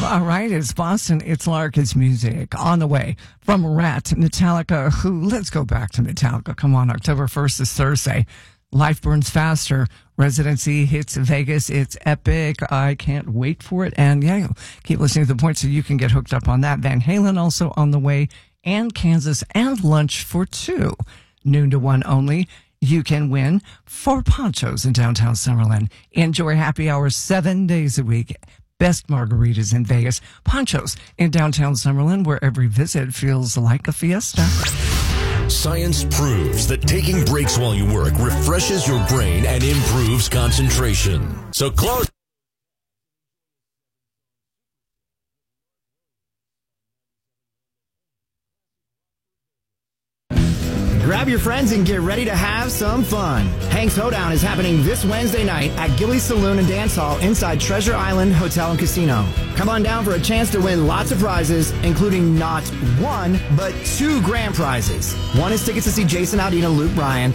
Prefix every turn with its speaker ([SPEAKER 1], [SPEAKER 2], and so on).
[SPEAKER 1] All right, it's Boston, it's Lark, it's music. On the way from Rat, Metallica, let's go back to Metallica. Come on, October 1st is Thursday. Life Burns Faster. Residency hits Vegas. It's epic. I can't wait for it. And yeah, keep listening to the point so you can get hooked up on that. Van Halen also on the way, and Kansas, and lunch for 2. Noon to 1 only. You can win 4 ponchos in downtown Summerlin. Enjoy happy hours 7 days a week. Best margaritas in Vegas. Ponchos in downtown Summerlin, where every visit feels like a fiesta.
[SPEAKER 2] Science proves that taking breaks while you work refreshes your brain and improves concentration. So close.
[SPEAKER 3] Grab your friends and get ready to have some fun. Hank's Hoedown is happening this Wednesday night at Gilly's Saloon and Dance Hall inside Treasure Island Hotel and Casino. Come on down for a chance to win lots of prizes, including not 1, but 2 grand prizes. One is tickets to see Jason Aldean and Luke Bryan.